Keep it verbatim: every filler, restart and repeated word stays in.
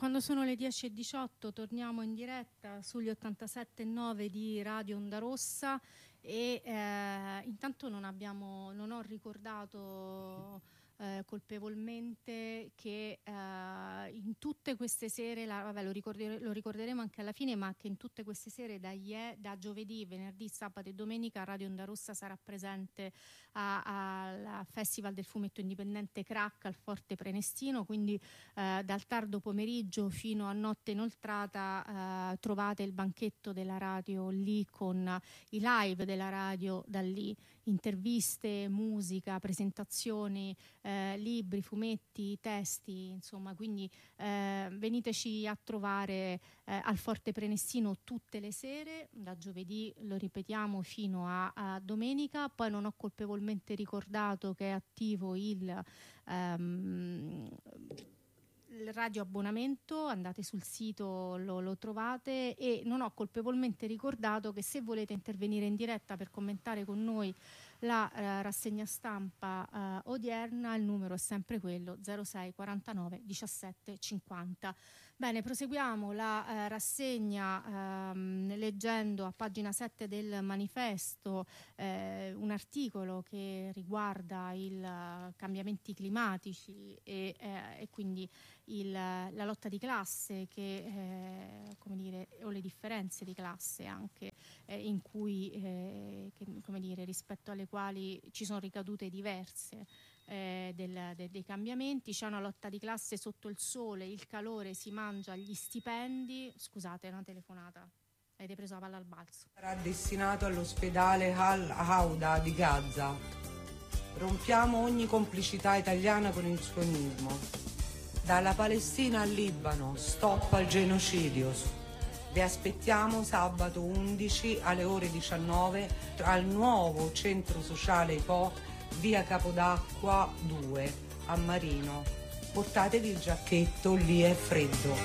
quando sono le dieci e diciotto torniamo in diretta sugli ottantasette virgola nove di Radio Onda Rossa e eh, intanto non abbiamo, non ho ricordato eh, colpevolmente che eh, in tutte queste sere, la, vabbè, lo, ricordere, lo ricorderemo anche alla fine, ma che in tutte queste sere da, ie, da giovedì, venerdì, sabato e domenica Radio Onda Rossa sarà presente al Festival del Fumetto Indipendente Crack al Forte Prenestino, quindi eh, dal tardo pomeriggio fino a notte inoltrata eh, trovate il banchetto della radio lì con i live della radio da lì, interviste, musica, presentazioni, eh, libri, fumetti, testi, insomma, quindi eh, veniteci a trovare eh, al Forte Prenestino tutte le sere, da giovedì lo ripetiamo fino a, a domenica. Poi non ho colpevolmente ricordato che è attivo il um, il radio abbonamento, andate sul sito, lo, lo trovate, e non ho colpevolmente ricordato che se volete intervenire in diretta per commentare con noi la eh, rassegna stampa eh, odierna, il numero è sempre quello zero sei quarantanove diciassette cinquanta. Bene, proseguiamo la eh, rassegna ehm, leggendo a pagina sette del manifesto eh, un articolo che riguarda i uh, cambiamenti climatici e, eh, e quindi il, la lotta di classe che, eh, come dire, o le differenze di classe anche eh, in cui, eh, che, come dire, rispetto alle quali ci sono ricadute diverse eh, del, de, dei cambiamenti. C'è una lotta di classe sotto il sole, il calore si mangia gli stipendi. Scusate, una telefonata. Avete preso la palla al balzo. Sarà destinato all'ospedale Al-Hauda di Gaza. Rompiamo ogni complicità italiana con il sionismo. Dalla Palestina al Libano, stop al genocidio. Vi aspettiamo sabato undici alle ore diciannove al nuovo centro sociale I P O, via Capodacqua due a Marino. Portatevi il giacchetto, lì è freddo.